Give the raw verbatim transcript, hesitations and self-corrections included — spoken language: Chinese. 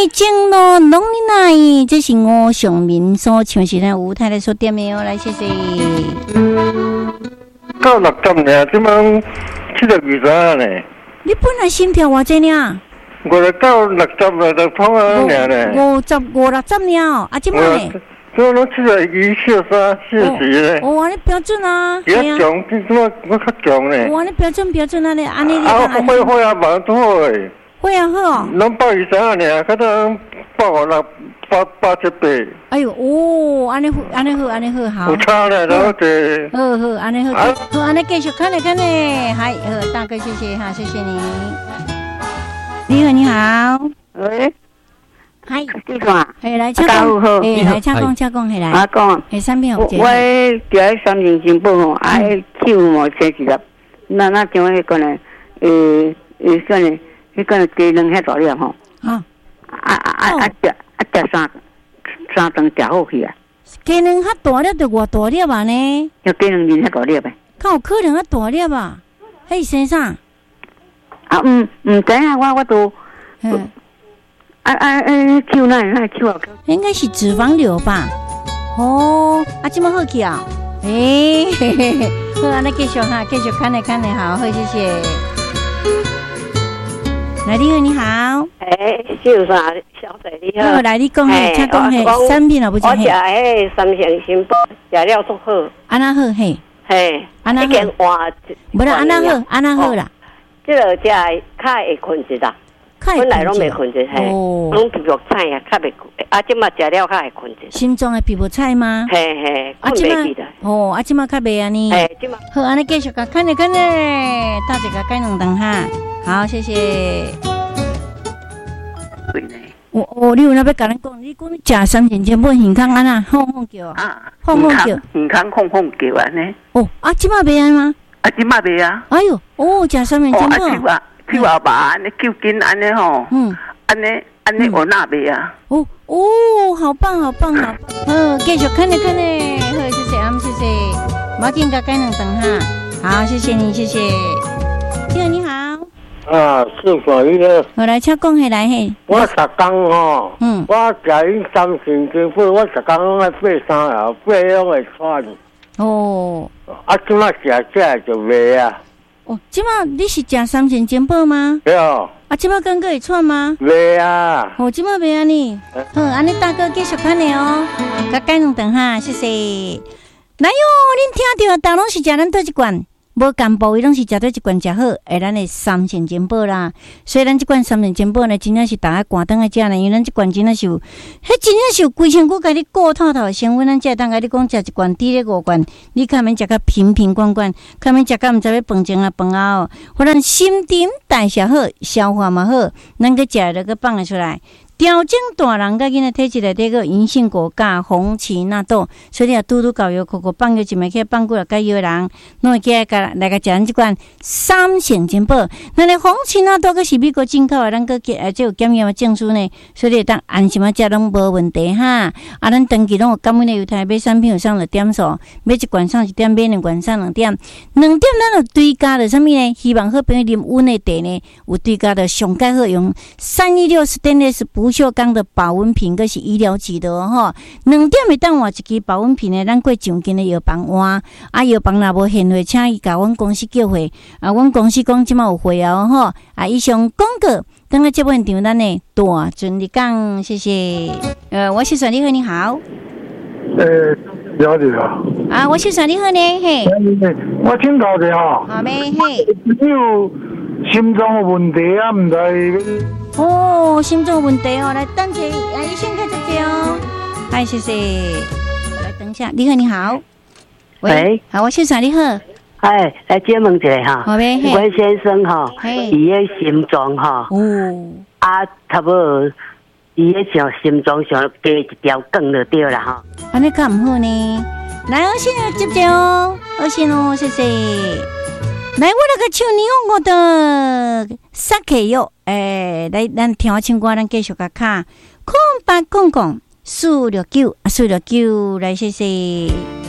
正路拢你来，这是我上面所唱是咱吴太太所点的哦，来谢谢。 到六十年，即满七十二岁呢。 你本来心跳偌济呢？ 我来到六十了，就跑啊年呢。 五十五六十了，啊，即满呢？ 我拢七十二、四十三、四十咧。 哦，安尼标准啊。 比较强，我我较强呢。 哇，你标准标准啊咧，安尼你啊，会会啊，蛮多诶。 会啊好。 拢百二三年，可能百五六、八八七八。 哎呦，哦，安尼好，安尼好，安尼好，好。 有差咧，老弟。 好好，安尼好，好，安尼继续看咧看咧，嗨，好，大哥，谢谢哈，谢谢你。你好，你好。 喂。 嗨， 你讲， 嘿来，请讲，嘿来，请讲，请讲，嘿来。 啊讲， 嘿产品有我住喺三年前报吼，啊，手毛车几粒，那那像迄个呢，诶，诶，个呢，迄个鸡卵遐大粒吼。 啊啊啊啊啊！食啊食三三顿食好去啊！ 鸡卵较大粒，就偌大粒啊呢？ 要鸡卵面遐大粒呗？ 较有可能较大粒啊？迄生啥？ 啊，唔唔知啊，我我都。啊啊啊！手那那手啊， 应该是脂肪瘤吧？哦，啊，这么好去啊？诶、欸，嘿嘿嘿，好，安尼继续哈，继续看咧看咧，好，好，谢谢。来，你好，你好。 诶，秀啥小姐你好。 好，来你讲嘿，请讲嘿，产品啊不是嘿。 我食迄三香新宝，食了足好。 安那好嘿？ 嘿， 安那好。 一件换。 无啦，安那好，安那好啦。 即个食较会困一啦。本来拢袂困一，嘿，拢皮肤菜啊，较袂困。啊，即马食了较会困一。 心脏的皮肤菜吗？ 嘿嘿，困袂去的。 哦，啊，即马较袂安尼。 嘿，即马。 好，安尼继续甲看咧看咧，大家甲改两顿哈。好，谢谢。哦哦，你有那要甲咱讲，你讲食三千千本健康安那，哄哄叫啊， 哄哄叫， 健康哄哄叫安尼。 哦，啊，即马袂安吗？ 啊，即马袂啊。 哎呦，哦，食三千千本。 手啊把安尼揪筋安尼吼，嗯，安尼安尼我那边啊， 哦哦，好棒好棒好棒，嗯，继续看咧看咧，好谢谢阿姆谢谢，马紧甲改两顿哈，好谢谢你谢谢，你好你好， 啊是可以的， 我来请讲起来嘿， 我十工吼，嗯，我食因三千斤粉，我十工拢爱爬山啊，爬拢会喘， 哦， 啊即马食食就袂啊。 哦，即马你是食三千金宝吗？ 对哦。 啊，即马刚刚会喘吗？ 袂啊。 哦，即马袂安尼。好，安尼大哥继续看咧哦，甲改两顿哈，谢谢。来哟，恁听到大拢是食咱倒一罐，无干部伊拢是食倒一罐食好，诶，咱的三千金宝啦。所以咱即罐三千金宝呢，真正是大家寒顿来食呢，因为咱即罐真正是有，迄真正是有规千股甲你顾透透的成分，咱才会当甲你讲食一罐滴咧五罐，你较免食甲瓶瓶罐罐，较免食甲毋知要饭前啊饭后，互咱新陈代谢好，消化嘛好，咱个食了个放得出来。调整大人甲囡仔体质内底个银杏果苷、红芪纳豆，所以你啊拄拄搞药，口口放药一枚起放久了甲药人，拢会起来甲来甲食咱即款三成金宝。那咧红芪纳豆个是美国进口的，咱个呃即有检验的证书呢，所以当安心啊食拢无问题哈。啊，咱长期拢有感恩的犹太买产品有上了点数，买一罐上一点，买两罐上两点，两点咱有追加的啥物呢？希望好朋友啉温的茶呢，有追加的上盖好用三一六 stainless 不锈钢的保温瓶，个是医疗级的哦吼。两点会当换一支保温瓶呢，咱过上间的药房换，啊药房若无现货，请伊甲阮公司叫货，啊，阮公司讲即马有货啊吼，啊，以上广告，等下接本场咱呢大顺利讲，谢谢。呃，我是算你好，你好。 呃，了解啊。 啊，我是算你好呢，嘿。 我请教一下。 好咩？嘿。 你有心脏有问题啊？唔知。 哦，心脏问题哦，来等一下，啊，医生开始接哦。嗨，谢谢。来等一下，你好，你好。 喂， 好，我先生你好。 哎，来解问一下哈。 好呗。 阮先生哈，伊个心脏哈，哦，啊，差不多，伊个像心脏上加一条管就对啦哈。 安尼较唔好呢。来，我先来接接哦，我先哦，谢谢。来，我那个唱你我的萨克哟，诶，来，咱听我唱歌，咱继续甲卡，空八空空，四六九啊，四六九，来，谢谢。